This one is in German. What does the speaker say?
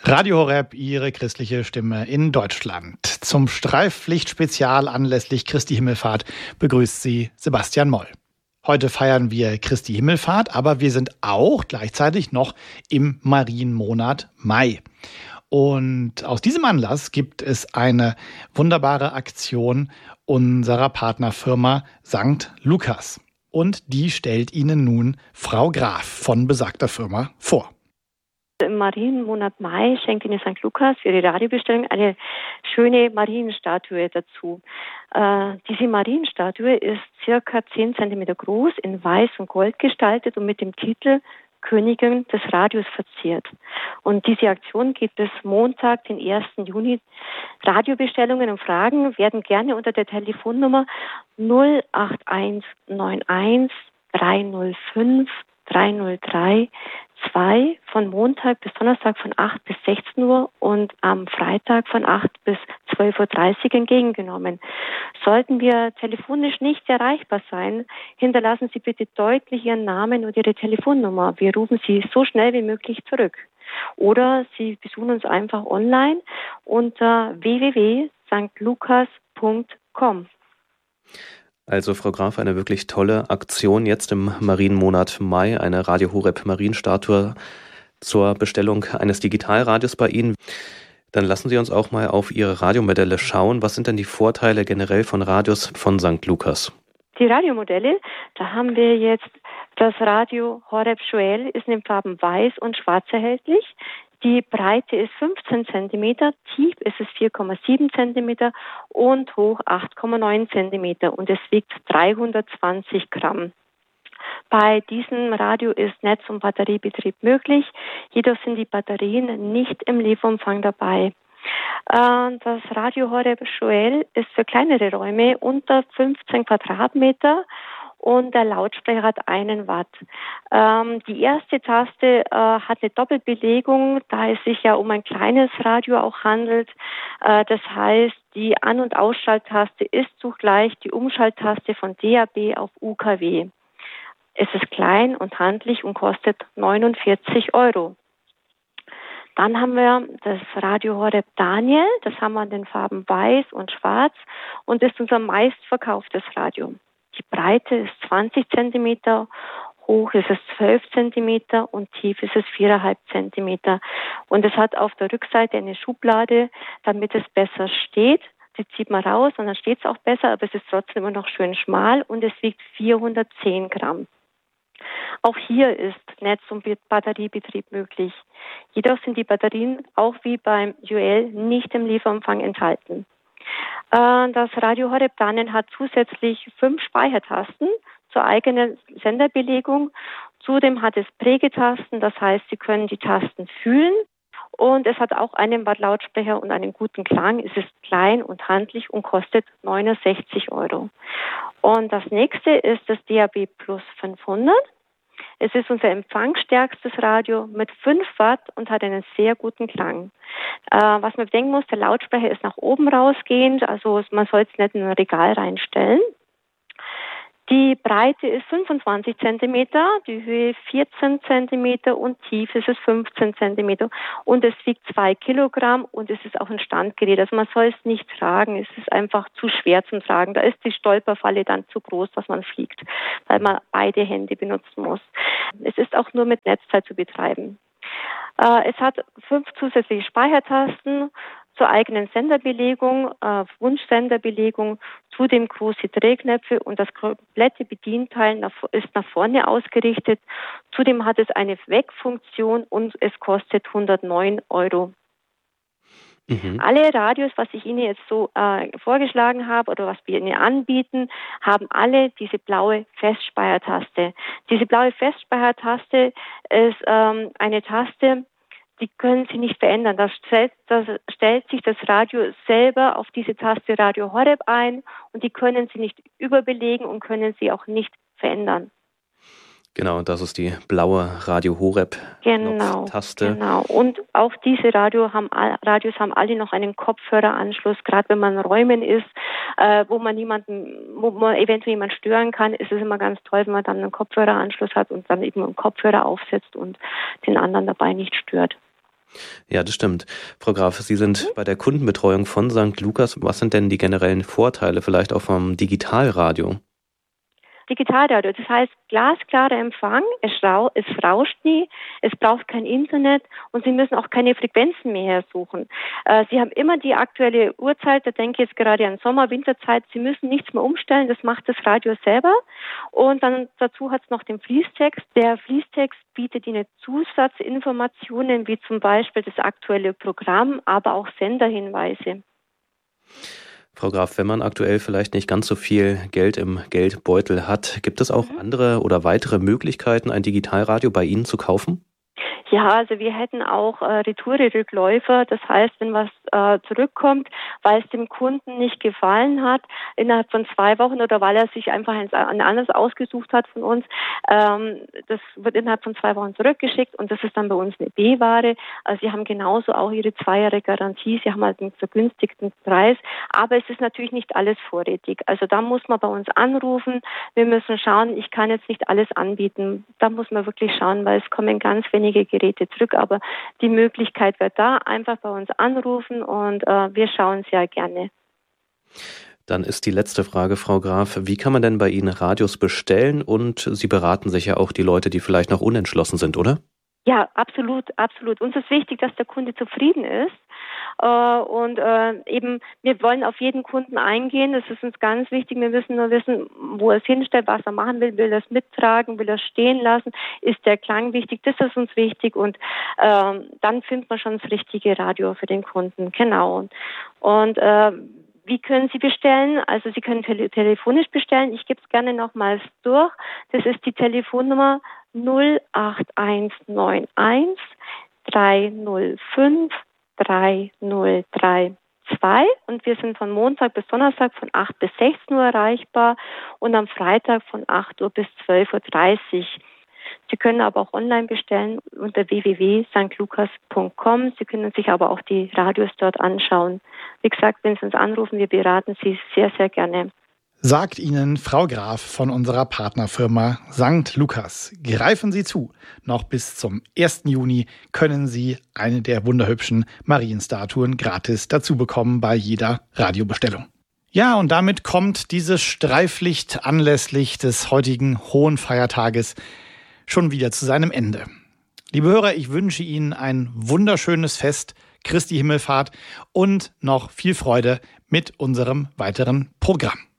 Radio Horeb, Ihre christliche Stimme in Deutschland. Zum Streifpflichtspezial anlässlich Christi Himmelfahrt begrüßt Sie Sebastian Moll. Heute feiern wir Christi Himmelfahrt, aber wir sind auch gleichzeitig noch im Marienmonat Mai. Und aus diesem Anlass gibt es eine wunderbare Aktion unserer Partnerfirma St. Lukas. Und die stellt Ihnen nun Frau Graf von besagter Firma vor. Im Marienmonat Mai schenkt Ihnen St. Lukas für die Radiobestellung eine schöne Marienstatue dazu. Diese Marienstatue ist circa 10 cm groß, in Weiß und Gold gestaltet und mit dem Titel Königin des Radios verziert. Und diese Aktion gibt es Montag, den 1. Juni. Radiobestellungen und Fragen werden gerne unter der Telefonnummer 08191 305 303 2 von Montag bis Donnerstag von 8 bis 16 Uhr und am Freitag von 8 bis 12.30 Uhr entgegengenommen. Sollten wir telefonisch nicht erreichbar sein, hinterlassen Sie bitte deutlich Ihren Namen und Ihre Telefonnummer. Wir rufen Sie so schnell wie möglich zurück. Oder Sie besuchen uns einfach online unter www.stlukas.com. Also Frau Graf, eine wirklich tolle Aktion jetzt im Marienmonat Mai, eine Radio Horeb Marienstatue zur Bestellung eines Digitalradios bei Ihnen. Dann lassen Sie uns auch mal auf Ihre Radiomodelle schauen. Was sind denn die Vorteile generell von Radios von St. Lukas? Die Radiomodelle, da haben wir jetzt das Radio Horeb Joel, ist in den Farben Weiß und Schwarz erhältlich. Die Breite ist 15 cm, tief ist es 4,7 cm und hoch 8,9 cm und es wiegt 320 Gramm. Bei diesem Radio ist Netz- und Batteriebetrieb möglich, jedoch sind die Batterien nicht im Lieferumfang dabei. Das Radio Horeb Joel ist für kleinere Räume unter 15 Quadratmeter und der Lautsprecher hat 1 Watt. Die erste Taste hat eine Doppelbelegung, da es sich ja um ein kleines Radio auch handelt. Das heißt, die An- und Ausschalttaste ist zugleich die Umschalttaste von DAB auf UKW. Es ist klein und handlich und kostet 49 €. Dann haben wir das Radio Horeb Daniel, das haben wir in den Farben Weiß und Schwarz und ist unser meistverkauftes Radio. Die Breite ist 20 cm, hoch ist es 12 cm und tief ist es 4,5 cm. Und es hat auf der Rückseite eine Schublade, damit es besser steht. Die zieht man raus und dann steht es auch besser, aber es ist trotzdem immer noch schön schmal und es wiegt 410 Gramm. Auch hier ist Netz- und Batteriebetrieb möglich. Jedoch sind die Batterien auch wie beim Joel nicht im Lieferumfang enthalten. Das Radio Horeb Daniel hat zusätzlich 5 Speichertasten zur eigenen Senderbelegung. Zudem hat es Prägetasten, das heißt, Sie können die Tasten fühlen. Und es hat auch einen Watt Lautsprecher und einen guten Klang. Es ist klein und handlich und kostet 69 €. Und das nächste ist das DAB Plus 500. Es ist unser empfangsstärkstes Radio mit 5 Watt und hat einen sehr guten Klang. Was man bedenken muss, der Lautsprecher ist nach oben rausgehend, also man soll es nicht in ein Regal reinstellen. Die Breite ist 25 cm, die Höhe 14 cm und tief ist es 15 cm und es wiegt 2 Kilogramm und es ist auch ein Standgerät. Also man soll es nicht tragen, es ist einfach zu schwer zum Tragen. Da ist die Stolperfalle dann zu groß, dass man fliegt, weil man beide Hände benutzen muss. Es ist auch nur mit Netzteil zu betreiben. Es hat 5 zusätzliche Speichertasten zur eigenen Senderbelegung, Wunschsenderbelegung, zudem große Drehknöpfe und das komplette Bedienteil ist nach vorne ausgerichtet. Zudem hat es eine Wegfunktion und es kostet 109 €. Alle Radios, was ich Ihnen jetzt so vorgeschlagen habe oder was wir Ihnen anbieten, haben alle diese blaue Festspeichertaste. Diese blaue Festspeichertaste ist eine Taste, die können Sie nicht verändern. Da stellt sich das Radio selber auf diese Taste Radio Horeb ein und die können Sie nicht überbelegen und können Sie auch nicht verändern. Genau, das ist die blaue Radio Horeb Knopftaste. Genau. Und auch diese Radios haben alle noch einen Kopfhöreranschluss. Gerade wenn man in Räumen ist, wo man eventuell jemanden stören kann, ist es immer ganz toll, wenn man dann einen Kopfhöreranschluss hat und dann eben einen Kopfhörer aufsetzt und den anderen dabei nicht stört. Ja, das stimmt. Frau Graf, Sie sind bei der Kundenbetreuung von St. Lukas. Was sind denn die generellen Vorteile vielleicht auch vom Digitalradio? Digitalradio, das heißt glasklarer Empfang, es rauscht nie, es braucht kein Internet und Sie müssen auch keine Frequenzen mehr suchen. Sie haben immer die aktuelle Uhrzeit, da denke ich jetzt gerade an Sommer-, Winterzeit, Sie müssen nichts mehr umstellen, das macht das Radio selber. Und dann dazu hat es noch den Fließtext. Der Fließtext bietet Ihnen Zusatzinformationen, wie zum Beispiel das aktuelle Programm, aber auch Senderhinweise. Frau Graf, wenn man aktuell vielleicht nicht ganz so viel Geld im Geldbeutel hat, gibt es auch andere oder weitere Möglichkeiten, ein Digitalradio bei Ihnen zu kaufen? Ja, also wir hätten auch Retoure-Rückläufer. Das heißt, wenn was zurückkommt, weil es dem Kunden nicht gefallen hat, innerhalb von 2 Wochen oder weil er sich einfach ein anderes ausgesucht hat von uns, das wird innerhalb von 2 Wochen zurückgeschickt und das ist dann bei uns eine B-Ware. Also Sie haben genauso auch Ihre 2 Jahre Garantie. Sie haben halt einen vergünstigten Preis, aber es ist natürlich nicht alles vorrätig. Also da muss man bei uns anrufen. Wir müssen schauen, ich kann jetzt nicht alles anbieten. Da muss man wirklich schauen, weil es kommen ganz wenige Geräte zurück, aber die Möglichkeit wird da, einfach bei uns anrufen und wir schauen sehr gerne. Dann ist die letzte Frage, Frau Graf, wie kann man denn bei Ihnen Radios bestellen und Sie beraten sicher auch die Leute, die vielleicht noch unentschlossen sind, oder? Ja, absolut, absolut. Uns ist wichtig, dass der Kunde zufrieden ist. Und eben, wir wollen auf jeden Kunden eingehen. Das ist uns ganz wichtig. Wir müssen nur wissen, wo er es hinstellt, was er machen will. Will er es mittragen? Will er es stehen lassen? Ist der Klang wichtig? Das ist uns wichtig. Und dann findet man schon das richtige Radio für den Kunden. Genau. Und wie können Sie bestellen? Also Sie können telefonisch bestellen. Ich gebe es gerne nochmals durch. Das ist die Telefonnummer 08191 305 3032 und wir sind von Montag bis Donnerstag von 8 bis 16 Uhr erreichbar und am Freitag von 8 Uhr bis 12.30 Uhr. Sie können aber auch online bestellen unter www.stlukas.com. Sie können sich aber auch die Radios dort anschauen. Wie gesagt, wenn Sie uns anrufen, wir beraten Sie sehr, sehr gerne. Sagt Ihnen Frau Graf von unserer Partnerfirma St. Lukas. Greifen Sie zu. Noch bis zum 1. Juni können Sie eine der wunderhübschen Marienstatuen gratis dazu bekommen bei jeder Radiobestellung. Ja, und damit kommt dieses Streiflicht anlässlich des heutigen hohen Feiertages schon wieder zu seinem Ende. Liebe Hörer, ich wünsche Ihnen ein wunderschönes Fest, Christi Himmelfahrt und noch viel Freude mit unserem weiteren Programm.